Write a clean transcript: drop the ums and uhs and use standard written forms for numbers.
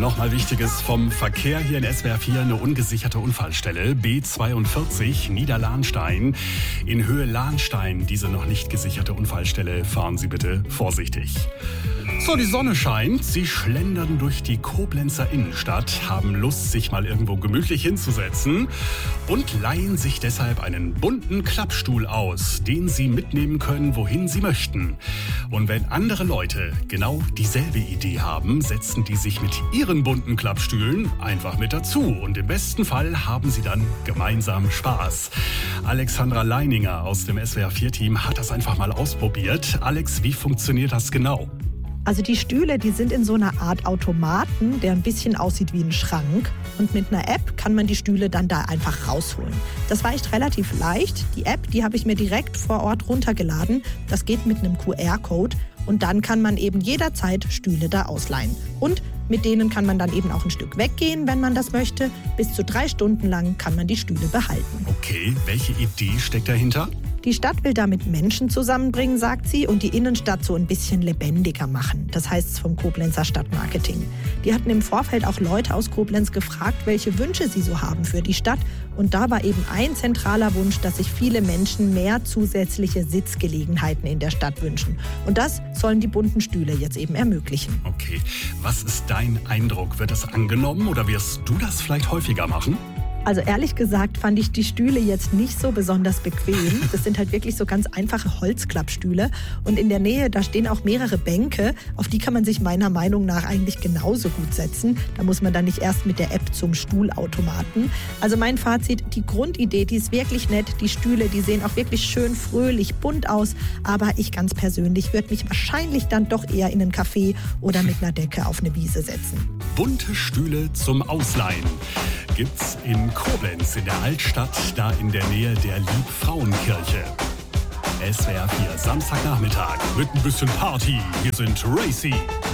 Nochmal Wichtiges vom Verkehr hier in SWR 4, eine ungesicherte Unfallstelle, B42 Niederlahnstein. In Höhe Lahnstein, diese noch nicht gesicherte Unfallstelle, fahren Sie bitte vorsichtig. So, die Sonne scheint, Sie schlendern durch die Koblenzer Innenstadt, haben Lust, sich mal irgendwo gemütlich hinzusetzen und leihen sich deshalb einen bunten Klappstuhl aus, den Sie mitnehmen können, wohin Sie möchten. Und wenn andere Leute genau dieselbe Idee haben, setzen die sich mit ihren bunten Klappstühlen einfach mit dazu. Und im besten Fall haben Sie dann gemeinsam Spaß. Alexandra Leininger aus dem SWR 4-Team hat das einfach mal ausprobiert. Alex, wie funktioniert das genau? Also die Stühle, die sind in so einer Art Automaten, der ein bisschen aussieht wie ein Schrank. Und mit einer App kann man die Stühle dann da einfach rausholen. Das war echt relativ leicht. Die App, die habe ich mir direkt vor Ort runtergeladen. Das geht mit einem QR-Code. Und dann kann man eben jederzeit Stühle da ausleihen. Und mit denen kann man dann eben auch ein Stück weggehen, wenn man das möchte. Bis zu 3 Stunden lang kann man die Stühle behalten. Okay, welche Idee steckt dahinter? Die Stadt will damit Menschen zusammenbringen, sagt sie, und die Innenstadt so ein bisschen lebendiger machen. Das heißt es vom Koblenzer Stadtmarketing. Die hatten im Vorfeld auch Leute aus Koblenz gefragt, welche Wünsche sie so haben für die Stadt. Und da war eben ein zentraler Wunsch, dass sich viele Menschen mehr zusätzliche Sitzgelegenheiten in der Stadt wünschen. Und das sollen die bunten Stühle jetzt eben ermöglichen. Okay, was ist dein Eindruck? Wird das angenommen oder wirst du das vielleicht häufiger machen? Also ehrlich gesagt fand ich die Stühle jetzt nicht so besonders bequem. Das sind halt wirklich so ganz einfache Holzklappstühle. Und in der Nähe, da stehen auch mehrere Bänke. Auf die kann man sich meiner Meinung nach eigentlich genauso gut setzen. Da muss man dann nicht erst mit der App zum Stuhlautomaten. Also mein Fazit, die Grundidee, die ist wirklich nett. Die Stühle, die sehen auch wirklich schön fröhlich, bunt aus. Aber ich ganz persönlich würde mich wahrscheinlich dann doch eher in einen Café oder mit einer Decke auf eine Wiese setzen. Bunte Stühle zum Ausleihen gibt's in Koblenz in der Altstadt, da in der Nähe der Liebfrauenkirche. SWR 4 Samstagnachmittag mit ein bisschen Party. Hier sind Racy.